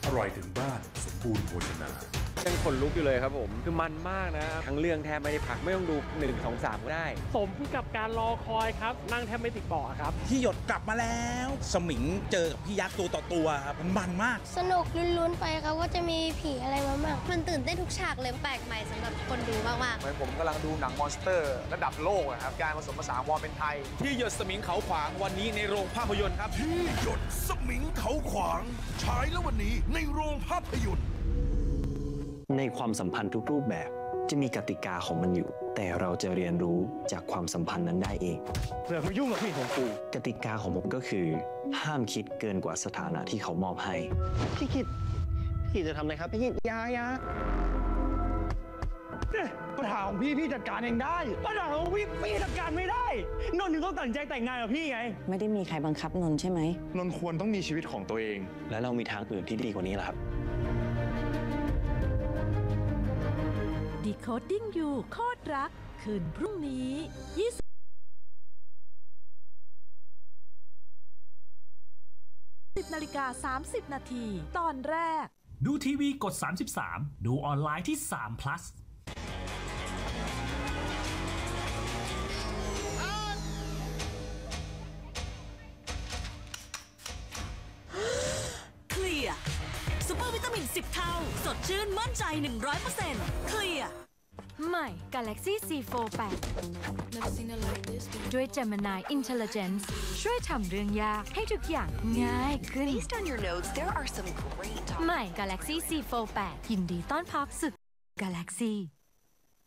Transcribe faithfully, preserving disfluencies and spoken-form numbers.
ร่อยถึงบ้านสมบูรณ์โภชนายังขนลุกอยู่เลยครับผมคือมันมากนะทั้งเรื่องแทบไม่ได้พักไม่ต้องดูหนึ่งสองสามก็ได้สมกับการรอคอยครับนั่งแทบไม่ติดเบาะครับพี่หยดกลับมาแล้วสมิงเจอกับพี่ยักษ์ตัวต่อตัวครับมันมันมากสนุกลุ้นๆไปครับว่าจะมีผีอะไรมาบ้างมันตื่นเต้นทุกฉากเลยแปลกใหม่สำหรับคนดูมากๆเหมือนผมกำลังดูหนังมอนสเตอร์ระดับโลกครับการผสมผสานความเป็นไทยพี่หยดสมิงเขาขวางวันนี้ในโรงภาพยนตร์ครับพี่หยดสมิงเขาขวางฉายแล้ววันนี้ในโรงภาพยนตร์ในความสัมพันธ์ทุกรูปแบบจะมีกติกาของมันอยู่แต่เราจะเรียนรู้จากความสัมพันธ์นั้นได้เองเพื่อมายุ่งกับพี่ของกูกติกาของผมก็คือห้ามคิดเกินกว่าสถานะที่เขามอบให้พี่คิดพี่จะทำอะไรครับพี่คิดยายาปัญหาของพี่พี่จัดการเองได้ปัญหาของพี่พี่จัดการไม่ได้นนท์ถึงต้องตัดใจแต่งงานกับพี่ไงไม่ได้มีใครบังคับนนท์ใช่ไหมนนท์ควรต้องมีชีวิตของตัวเองและเรามีทางอื่นที่ดีกว่านี้ล่ะครับ Decoding You โคตรรักคืนพรุ่งนี้ยี่สิบนาฬิกาสามสิบนาทีตอนแรกดูทีวีกดสามสิบสามดูออนไลน์ที่สาม plus เคลียร์ซุปเปอร์วิตามินสิบเท่าสดชื่นมั่นใจ หนึ่งร้อยเปอร์เซ็นต์ เคลียร์ใหม่ Galaxy ซี โฟร์ แปด ด้วย Gemini Intelligence ช่วยทำเรื่องยากให้ทุกอย่างง่ายขึ้น Based on your notes, there are some great ใหม่ Galaxy ซี โฟร์ แปด ยินดีต้อนรับสู่ Galaxy